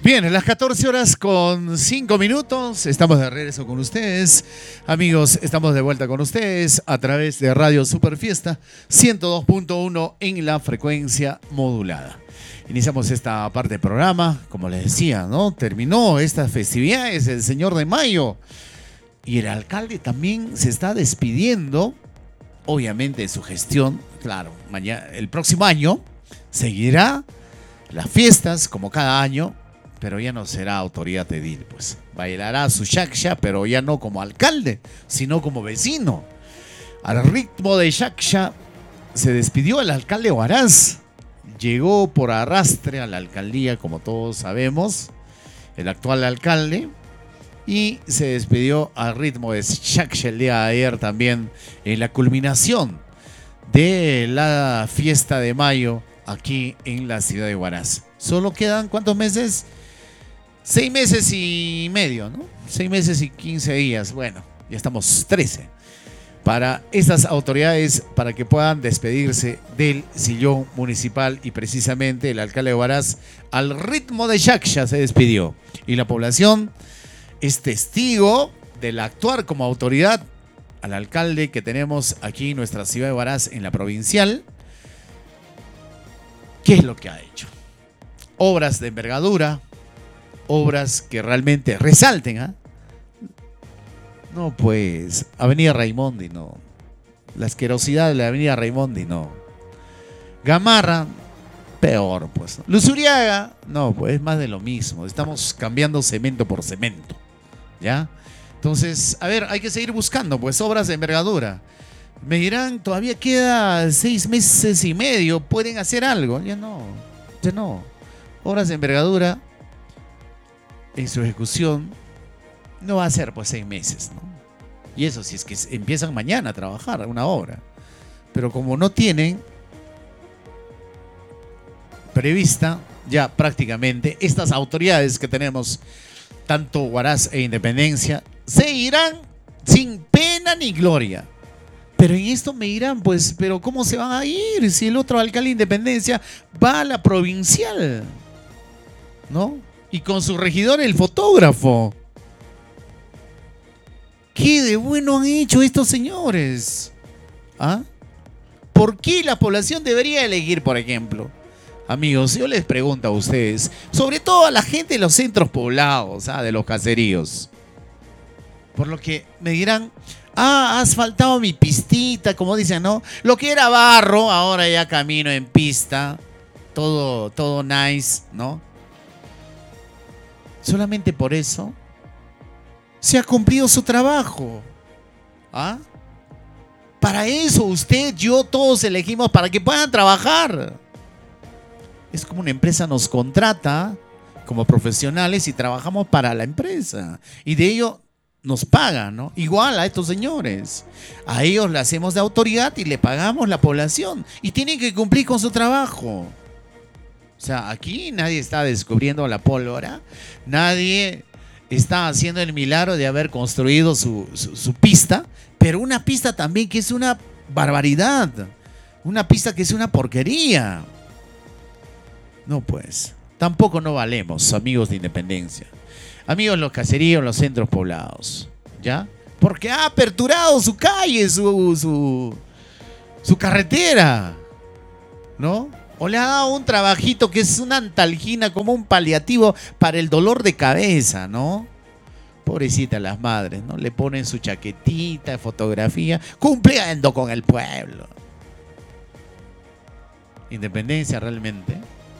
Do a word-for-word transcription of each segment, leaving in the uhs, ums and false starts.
Bien, en las catorce horas con cinco minutos, estamos de regreso con ustedes. Amigos, estamos de vuelta con ustedes a través de Radio Super Fiesta ciento dos punto uno en la frecuencia modulada. Iniciamos esta parte del programa, como les decía, ¿no? Terminó estas festividades el señor de Mayo y el alcalde también se está despidiendo, obviamente, de su gestión. Claro, mañana, el próximo año seguirá las fiestas como cada año, pero ya no será autoridad edil, pues. Bailará su shaksha, pero ya no como alcalde, sino como vecino. Al ritmo de shaksha se despidió el alcalde Huaraz. Llegó por arrastre a la alcaldía, como todos sabemos, el actual alcalde, y se despidió al ritmo de shaksha el día de ayer también, en la culminación de la fiesta de Mayo aquí en la ciudad de Huaraz. Solo quedan, ¿cuántos meses? Seis meses y medio, ¿no? Seis meses y quince días. Bueno, ya estamos trece. Para estas autoridades, para que puedan despedirse del sillón municipal, y precisamente el alcalde de Huaraz al ritmo de shaksha se despidió. Y la población es testigo del actuar como autoridad al alcalde que tenemos aquí en nuestra ciudad de Huaraz, en la provincial. ¿Qué es lo que ha hecho? Obras de envergadura, obras que realmente resalten, ¿ah? ¿eh? No, pues, Avenida Raimondi, no. La asquerosidad de la Avenida Raimondi, no. Gamarra, peor, pues. Luzuriaga, no, pues es más de lo mismo. Estamos cambiando cemento por cemento, ¿ya? Entonces, a ver, hay que seguir buscando, pues, obras de envergadura. Me dirán, todavía queda seis meses y medio, ¿pueden hacer algo? Ya no, ya no. Obras de envergadura en su ejecución no va a ser pues seis meses, ¿no? Y eso si es que empiezan mañana a trabajar una obra. Pero como no tienen prevista ya prácticamente, estas autoridades que tenemos, tanto Huaraz e Independencia, se irán sin pena ni gloria. Pero en esto me dirán, pues, pero ¿cómo se van a ir si el otro alcalde de Independencia va a la provincial, ¿no? Y con su regidor, el fotógrafo. ¿Qué de bueno han hecho estos señores? ¿Ah? ¿Por qué la población debería elegir, por ejemplo? Amigos, yo les pregunto a ustedes, sobre todo a la gente de los centros poblados, ¿ah? De los caseríos. Por lo que me dirán, ah, has faltado mi pistita, como dicen, ¿no? Lo que era barro, ahora ya camino en pista. Todo, todo nice, ¿no? Solamente por eso se ha cumplido su trabajo. ¿Ah? Para eso usted, yo, todos elegimos para que puedan trabajar. Es como una empresa nos contrata como profesionales y trabajamos para la empresa. Y de ello nos pagan, ¿no? Igual a estos señores. A ellos le hacemos de autoridad y le pagamos la población. Y tienen que cumplir con su trabajo. O sea, aquí nadie está descubriendo la pólvora. Nadie está haciendo el milagro de haber construido su, su, su pista. Pero una pista también que es una barbaridad. Una pista que es una porquería. No, pues. Tampoco no valemos, amigos de Independencia. Amigos en los caseríos, en los centros poblados. ¿Ya? Porque ha aperturado su calle, su, su, su carretera. ¿No? O le ha dado un trabajito que es una antalgina, como un paliativo para el dolor de cabeza, ¿no? Pobrecita las madres, ¿no? Le ponen su chaquetita de fotografía, cumpliendo con el pueblo. Independencia realmente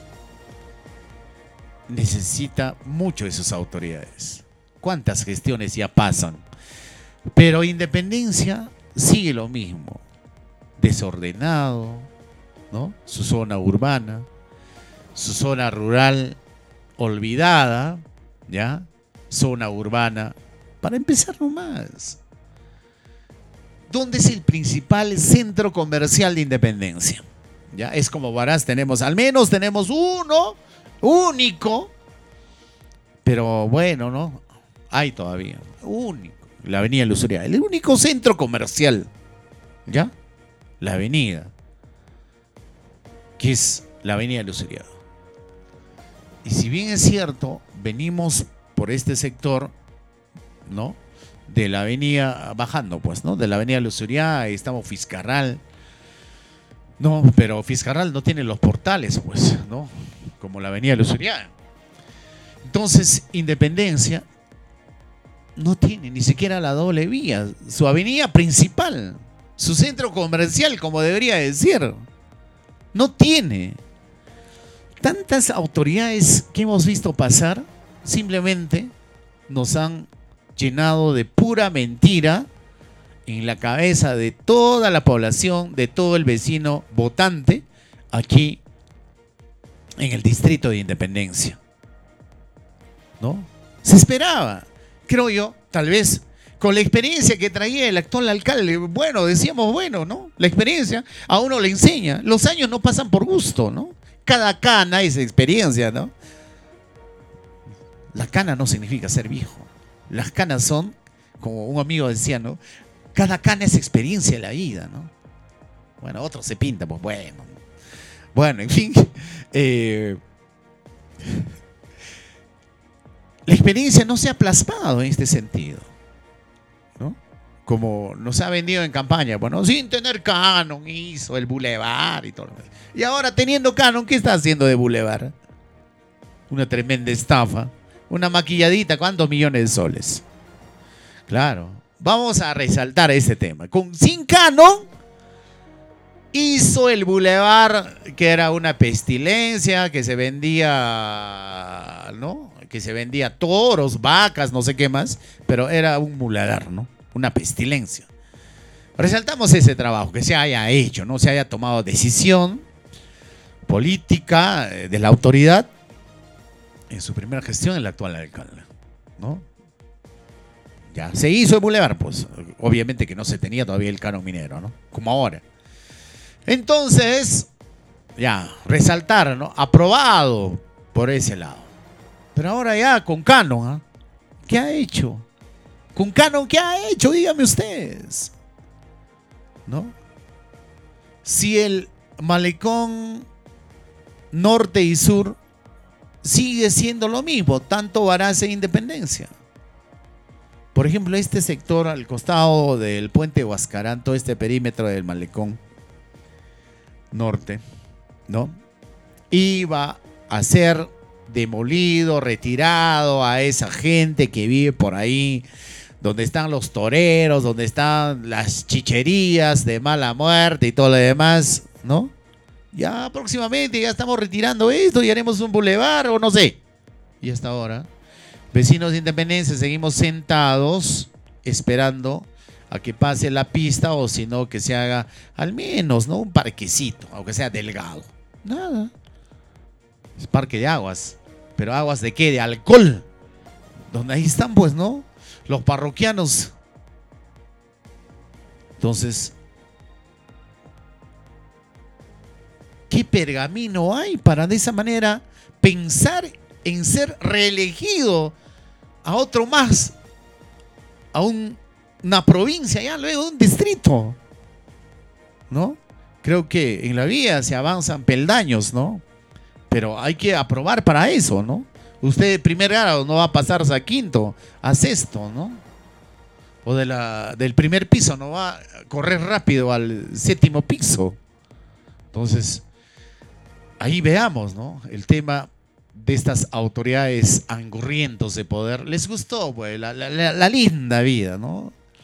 necesita mucho de sus autoridades. ¿Cuántas gestiones ya pasan? Pero Independencia sigue lo mismo. Desordenado, ¿no? Su zona urbana, su zona rural olvidada, ¿ya? Zona urbana, para empezar nomás. ¿Dónde es el principal centro comercial de Independencia? ¿Ya? Es como Huaraz, tenemos, al menos tenemos uno, único, pero bueno, ¿no? Hay todavía, único, la avenida Luzuria, el único centro comercial, ¿ya? La avenida, que es la avenida Luzuria. Y si bien es cierto, venimos por este sector, ¿no? De la avenida, bajando pues, ¿no? De la avenida Lusuriaga, estamos Fiscarral. No, pero Fiscarral no tiene los portales, pues, ¿no? Como la avenida Lusuriaga. Entonces, Independencia no tiene ni siquiera la doble vía. Su avenida principal, su centro comercial, como debería decir, no tiene. Tantas autoridades que hemos visto pasar simplemente nos han llenado de pura mentira en la cabeza de toda la población, de todo el vecino votante aquí en el distrito de Independencia, ¿no? Se esperaba, creo yo, tal vez con la experiencia que traía el actual alcalde. Bueno, decíamos, bueno, ¿no? La experiencia a uno le enseña. Los años no pasan por gusto, ¿no? Cada cana es experiencia, ¿no? La cana no significa ser viejo. Las canas son, como un amigo decía, ¿no? Cada cana es experiencia de la vida, ¿no? Bueno, otro se pinta, pues bueno. Bueno, en fin. Eh, la experiencia no se ha plasmado en este sentido, ¿no? Como nos ha vendido en campaña, bueno, sin tener canon hizo el bulevar y todo lo demás. Y ahora teniendo canon, ¿qué está haciendo de bulevar? Una tremenda estafa. Una maquilladita, ¿cuántos millones de soles? Claro, vamos a resaltar ese tema. Con sin canon hizo el bulevar, que era una pestilencia, que se vendía, ¿no? Que se vendía toros, vacas, no sé qué más, pero era un muladar, ¿no? Una pestilencia. Resaltamos ese trabajo, que se haya hecho, ¿no? Se haya tomado decisión política de la autoridad en su primera gestión, el actual alcalde, ¿no? Ya, se hizo el bulevar, pues, obviamente que no se tenía todavía el canon minero, ¿no? Como ahora. Entonces, ya, resaltar, ¿no? Aprobado por ese lado. Pero ahora ya, con canon, ¿eh? ¿Qué ha hecho? ¿Con canon qué ha hecho? Díganme ustedes, ¿no? Si el malecón norte y sur sigue siendo lo mismo, tanto Huaraz e Independencia. Por ejemplo, este sector al costado del puente Huascarán, todo este perímetro del malecón norte, ¿no? Iba a ser demolido, retirado a esa gente que vive por ahí, donde están los toreros, donde están las chicherías de mala muerte y todo lo demás, ¿no? Ya próximamente ya estamos retirando esto y haremos un bulevar o no sé. Y hasta ahora, vecinos de Independencia, seguimos sentados esperando a que pase la pista, o si no, que se haga al menos, ¿no? Un parquecito, aunque sea delgado. Nada. Es parque de aguas. ¿Pero aguas de qué? De alcohol. Donde ahí están, pues, ¿no? Los parroquianos. Entonces, ¿qué pergamino hay para de esa manera pensar en ser reelegido a otro más, a un, una provincia, ya luego un distrito, ¿no? Creo que en la vida se avanzan peldaños, ¿no? Pero hay que aprobar para eso, ¿no? Usted de primer grado no va a pasarse a quinto, a sexto, ¿no? O de la, del primer piso no va a correr rápido al séptimo piso. Entonces, ahí veamos, ¿no? El tema de estas autoridades angurrientos de poder. Les gustó, pues, la, la, la linda vida, ¿no?